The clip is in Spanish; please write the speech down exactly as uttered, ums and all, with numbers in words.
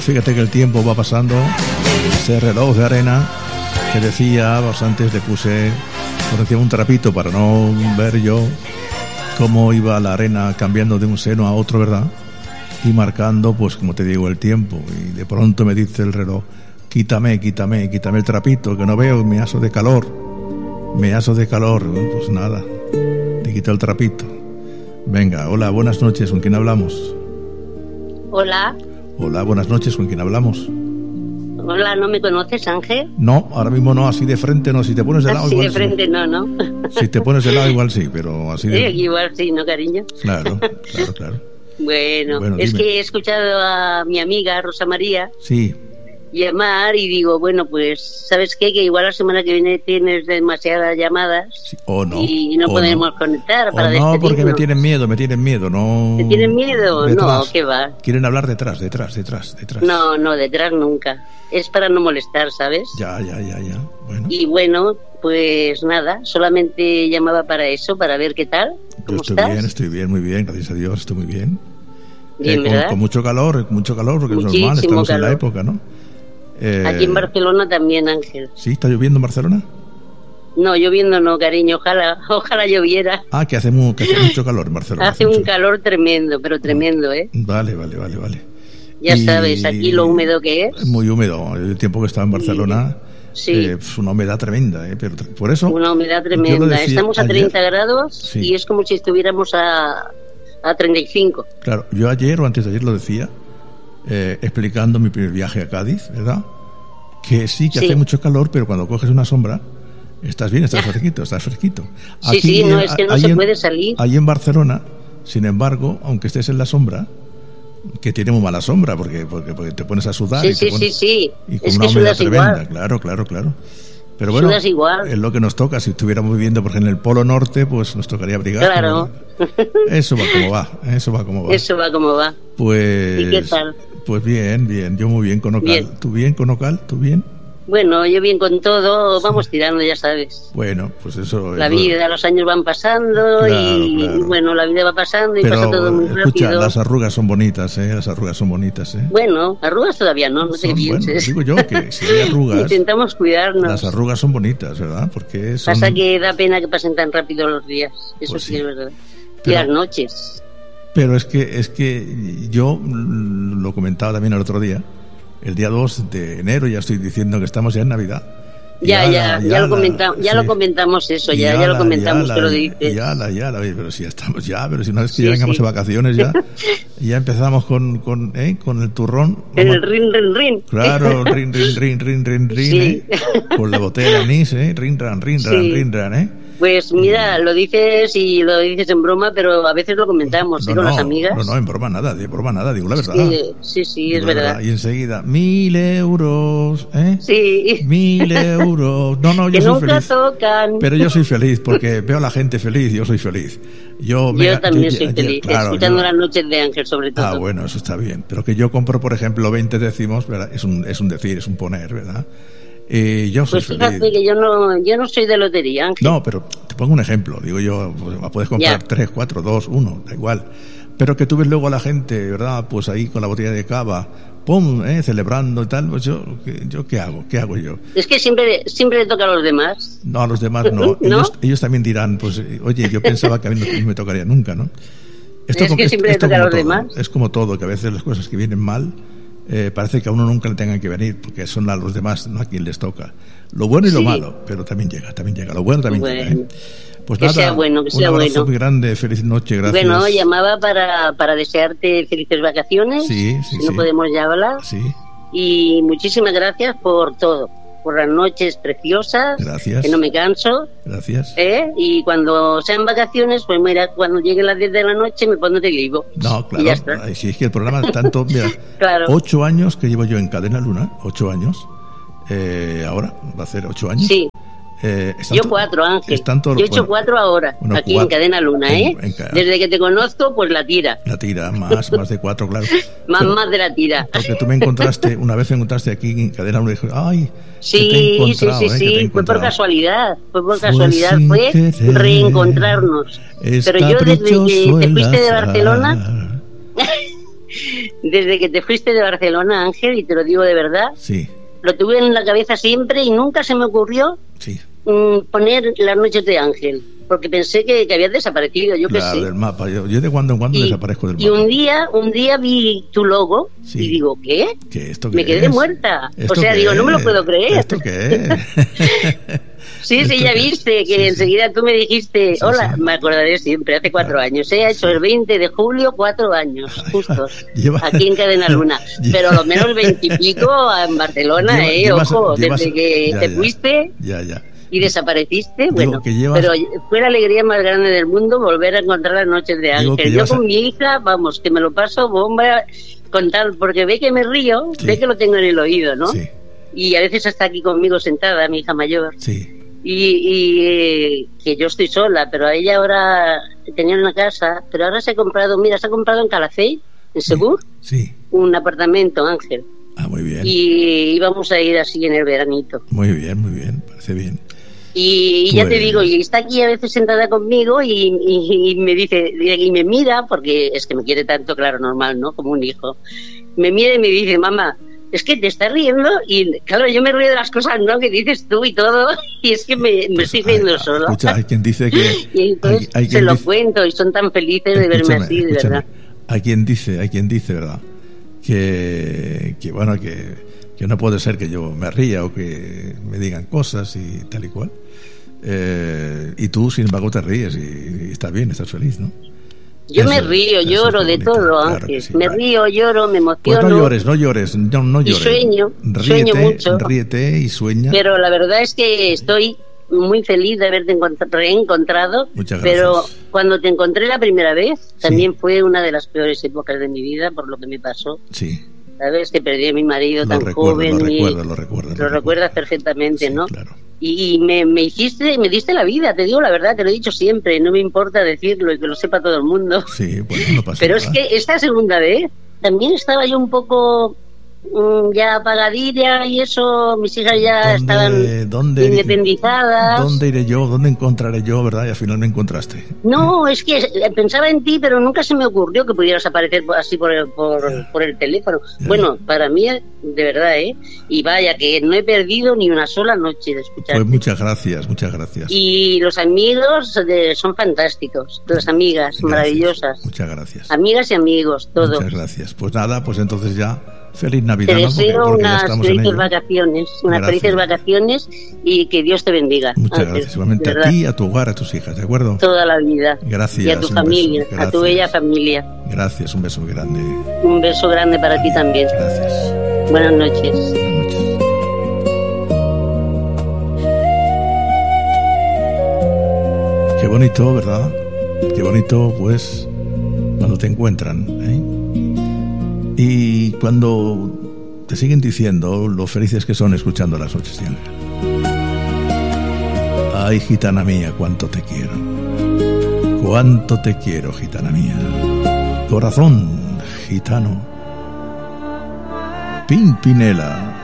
fíjate que el tiempo va pasando. Ese reloj de arena que decía, pues antes le puse, por encima un trapito para no ver yo cómo iba la arena cambiando de un seno a otro, ¿verdad? Y marcando, pues como te digo, el tiempo. Y de pronto me dice el reloj, quítame, quítame, quítame el trapito, que no veo, me aso de calor. Me aso de calor. Pues nada, te quito el trapito. Venga, hola, buenas noches, ¿con quién hablamos? Hola. Hola, buenas noches, ¿con quién hablamos? Hola, ¿no me conoces, Ángel? No, ahora mismo no, así de frente no, si te pones de lado así igual de frente sí. no, ¿no? Si te pones de lado igual sí, pero así de... Sí, igual sí, ¿no, cariño? Claro, claro, claro. Bueno, bueno es dime. que he escuchado a mi amiga Rosa María sí. llamar y digo, bueno, pues, ¿sabes qué? Que igual la semana que viene tienes demasiadas llamadas sí. O no, y no o podemos no. conectar o para no, despedirnos. porque me tienen miedo, me tienen miedo, no... ¿Te tienen miedo? Detrás. No, ¿qué va? Quieren hablar detrás, detrás, detrás, detrás. No, no, detrás nunca. Es para no molestar, ¿sabes? Ya, ya, ya, ya. Bueno. Y bueno, pues nada, solamente llamaba para eso, para ver qué tal. ¿Cómo Yo estoy estás? bien, estoy bien, muy bien, gracias a Dios, estoy muy bien. Bien, eh, con, ¿verdad? con mucho calor, con mucho calor, porque Muchísimo es normal, estamos calor. en la época, ¿no? Eh, Aquí en Barcelona también, Ángel. ¿Sí? ¿Está lloviendo en Barcelona? No, lloviendo no, cariño, ojalá, ojalá lloviera. Ah, que hace, mu- que hace mucho calor en Barcelona. Hace un mucho... calor tremendo, pero tremendo, ¿eh? Vale, vale, vale, vale. Ya Y- sabes, aquí lo húmedo que es. Muy húmedo. El tiempo que estaba en Barcelona, Sí. eh, es una humedad tremenda, ¿eh? Pero por eso... Una humedad yo lo tremenda. decía Estamos a ayer- treinta grados Sí. y es como si estuviéramos a, a treinta y cinco. Claro, yo ayer o antes de ayer lo decía, eh, explicando mi primer viaje a Cádiz, ¿verdad? Que sí, que Sí. hace mucho calor, pero cuando coges una sombra, estás bien, estás fresquito, estás fresquito. Sí, sí, no, es que no ahí se en- puede salir. Ahí en Barcelona, sin embargo, aunque estés en la sombra, que tiene muy mala sombra, porque, porque, porque te pones a sudar Sí, y te sí, pones, sí, sí. y con Es una que humedad sudas tremenda, igual. claro, claro, claro. Pero bueno, Sudas igual. es lo que nos toca. Si estuviéramos viviendo, por ejemplo, en el Polo Norte, pues nos tocaría abrigar. Claro. Eso va como va, eso va como va. Eso va como va. Pues, ¿Y qué tal? Pues bien, bien, yo muy bien con Ocal. Bien. ¿Tú bien con Ocal? ¿Tú bien? Bueno, yo bien con todo, vamos tirando, ya sabes. Bueno, pues eso... La es vida, los años van pasando Claro, y, claro. y bueno, la vida va pasando y Pero, pasa todo muy escucha, rápido. las arrugas son bonitas, ¿eh? Las arrugas son bonitas, ¿eh? Bueno, arrugas todavía no, no te Son- bueno, pienses. digo yo que si hay arrugas, Intentamos cuidarnos. las arrugas son bonitas, ¿verdad? Porque son... Pasa que da pena que pasen tan rápido los días. Eso Pues sí, sí. es verdad. Pero- Y las noches. Pero es que, es que yo mm, lo comentaba también el otro día, el día dos de enero ya estoy diciendo que estamos ya en Navidad. Y Ya, ala, ya, y ya, lo, ala, comentamos, ya sí. lo comentamos eso, Y ya, ya ala, lo comentamos y ala, que lo y- dices. Y ala, y ala, pero si ya estamos ya, pero si una vez que Sí, ya vengamos sí. de vacaciones ya, ya empezamos con, con, ¿eh? con el turrón. En Vamos- el rin, rin, rin. Claro, rin, rin, rin, rin, rin, rin, Sí. ¿eh? Con la botella de anís, ¿eh? Rin, ran, rin, ran, Sí. rin, ran, ¿eh? Pues mira, lo dices y lo dices en broma, pero a veces lo comentamos, ¿eh? No, con no, las amigas. no, no, en broma nada, de broma nada, digo la verdad. Sí, sí, sí, Digo es la verdad. Y enseguida, mil euros, ¿eh? Sí. Mil euros. No, no, yo Que soy nunca feliz. tocan. Pero yo soy feliz porque veo a la gente feliz y yo soy feliz. Yo, me- Yo también soy yo- feliz, claro, escuchando yo- las noches de Ángel sobre todo. Ah, bueno, eso está bien. Pero que yo compro, por ejemplo, veinte décimos, ¿verdad? Es un, es un decir, es un poner, ¿verdad? Y yo soy Pues fíjate feliz. que yo no, yo no soy de lotería, Ángel. No, pero te pongo un ejemplo. Digo yo, pues, puedes comprar Ya. tres, cuatro, dos, uno, da igual. Pero que tú ves luego a la gente, ¿verdad? Pues ahí con la botella de cava, pum, ¿eh? Celebrando y tal. Pues yo, ¿qué, yo, ¿qué hago? ¿Qué hago yo? Es que siempre, siempre le toca a los demás. No, a los demás no. ¿No? Ellos, ellos también dirán, pues, eh, oye, yo pensaba que a mí no me tocaría nunca, ¿no? Es que como- siempre le toca a como los todo, demás. Es como todo, que a veces las cosas que vienen mal, eh, parece que a uno nunca le tengan que venir, porque son a los demás, no a quien les toca. Lo bueno y lo Sí. malo, pero también llega, también llega. Lo bueno también Bueno. llega, ¿eh? Pues Que nada, sea bueno, que sea un abrazo bueno. muy grande, feliz noche, gracias. Bueno, llamaba para, para desearte felices vacaciones. Sí, sí, si no sí. podemos ya hablar. Sí, Y muchísimas gracias por todo. Por las noches preciosas. Gracias. Que no me canso. gracias. ¿eh? Y cuando sean vacaciones, pues mira, cuando lleguen las diez de la noche me pongo de vivo. No, Y ya claro, está. ay, si es que el programa tanto, mira, Claro. ocho años que llevo yo en Cadena Luna, ocho años, eh, ahora va a ser ocho años. Sí. Eh, están Yo to- cuatro, Ángel. están todos- Yo he hecho bueno, cuatro ahora, bueno, aquí cuatro. en Cadena Luna, En- ¿eh? en ca- Desde que te conozco, pues la tira. La tira, más, más de cuatro, claro. Más, Pero- más de la tira. Porque tú me encontraste, una vez me encontraste aquí en Cadena Luna y dije, ay, Sí, que te he sí, encontrado, sí, eh, que te he sí, fue por encontrado. casualidad, fue por Fue casualidad, sin fue querer, reencontrarnos. está Pero yo desde que brilloso te el fuiste de azar. Barcelona, desde que te fuiste de Barcelona, Ángel, y te lo digo de verdad, sí. Lo tuve en la cabeza siempre y nunca se me ocurrió sí. mm, poner Las noches de Ángel, porque pensé que, que habías desaparecido, yo claro, qué sé. del mapa. Yo, yo de cuando en cuando y, desaparezco del y mapa. un día, un día vi tu logo sí. y digo, ¿qué? ¿Qué esto qué me quedé es? muerta. ¿Esto O sea, qué digo, es? no me lo puedo creer. ¿Esto qué es? Sí, sí, ya viste que sí, enseguida sí. tú me dijiste, sí, hola, sí. me acordaré siempre, hace cuatro claro. años, he hecho sí. el veinte de julio, cuatro años, justos, Lleva... aquí en Cadena Luna, pero lo menos veintipico en Barcelona, lleva, eh, llevas, ojo, llevas, desde que ya, te ya, fuiste ya, ya. y desapareciste, Digo bueno, que llevas... pero fue la alegría más grande del mundo volver a encontrar Las noches de Ángel. Yo con a... mi hija, vamos, que me lo paso bomba con tal, porque ve que me río, sí. ve que lo tengo en el oído, ¿no? Sí. Y a veces está aquí conmigo sentada, mi hija mayor. Sí. Y, y eh, que yo estoy sola, pero a ella ahora tenía una casa, pero ahora se ha comprado, mira, se ha comprado en Calafell, en Segur, sí. un apartamento, Ángel. Ah, muy bien. Y íbamos a ir así en el veranito. Muy bien, muy bien, parece bien. Y, y pues... ya te digo, y está aquí a veces sentada conmigo y, y, y me dice, y me mira, porque es que me quiere tanto, claro, normal, ¿no? Como un hijo. Me mira y me dice, mamá, es que te estás riendo y claro, yo me río de las cosas, ¿no? Que dices tú y todo, y es que me, me pues, estoy riendo hay, sola. Escucha, hay quien dice que... Y entonces hay, hay se lo dice, cuento y son tan felices de verme así, de verdad. Hay quien dice, hay quien dice, ¿verdad? Que, que bueno, que, que no puede ser que yo me ría o que me digan cosas y tal y cual. Eh, y tú, sin embargo, te ríes y, y estás bien, estás feliz, ¿no? Yo eso, me río, lloro de bonito, todo, claro Ángel. sí, me vale. río, lloro, me emociono. Pues no llores, no llores, no, no llores. Y sueño, ríete, sueño mucho. Ríete y sueña. Pero la verdad es que estoy muy feliz de haberte reencontrado. Muchas gracias. Pero cuando te encontré la primera vez, también sí. fue una de las peores épocas de mi vida por lo que me pasó. Sí. Sabes que perdí a mi marido lo tan recuerdo, joven. Lo y recuerdo, lo recuerdo. Lo, lo recuerdas recuerdo. perfectamente, sí, ¿no? Claro. Y, y me, me hiciste, me diste la vida, te digo la verdad, te lo he dicho siempre, no me importa decirlo y que lo sepa todo el mundo. Sí, bueno, no pasa Pero nada. es que esta segunda vez también estaba yo un poco mmm, ya apagadilla y eso, mis hijas ya estaban ¿dónde, independizadas. ¿Dónde iré yo? ¿Dónde encontraré yo, verdad? Y al final me encontraste. No, es que pensaba en ti, pero nunca se me ocurrió que pudieras aparecer así por el, por, por el teléfono. Ya. Bueno, para mí, de verdad, ¿eh? Y vaya, que no he perdido ni una sola noche de escuchar. Pues muchas gracias, muchas gracias. Y los amigos de, son fantásticos, las amigas, gracias, maravillosas. Muchas gracias. Amigas y amigos, todos. Muchas gracias. Pues nada, pues entonces ya, feliz Navidad. Te deseo ¿no? porque, porque unas felices vacaciones, unas gracias. felices vacaciones y que Dios te bendiga. Muchas Ángel, gracias. Igualmente a ti, a tu hogar, a tus hijas, ¿de acuerdo? Toda la vida. Gracias. Y a tu familia, a tu bella familia. Gracias, un beso muy grande. Un beso grande para ti también. Gracias. Buenas noches. Buenas noches. Qué bonito, ¿verdad? Qué bonito, pues, cuando te encuentran, ¿eh? Y cuando te siguen diciendo lo felices que son escuchando Las noches de Ángel. Ay, gitana mía, cuánto te quiero. Cuánto te quiero, gitana mía. Corazón gitano. Pimpinela.